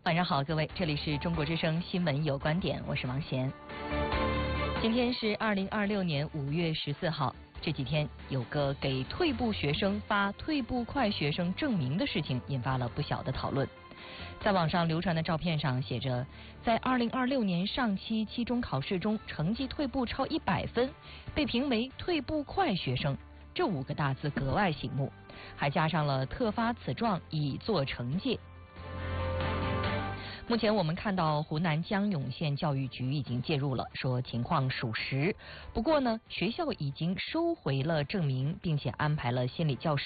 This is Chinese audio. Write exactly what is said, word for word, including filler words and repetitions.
晚上好，各位，这里是中国之声新闻有观点，我是王贤。今天是二零二六年五月十四号，这几天有个给退步学生发退步快学生证明的事情，引发了不小的讨论。在网上流传的照片上写着，在二零二六年上期期中考试中成绩退步超一百分，被评为退步快学生，这五个大字格外醒目，还加上了特发此状以作惩戒。目前我们看到湖南江永县教育局已经介入了，说情况属实。不过呢，学校已经收回了证明，并且安排了心理教师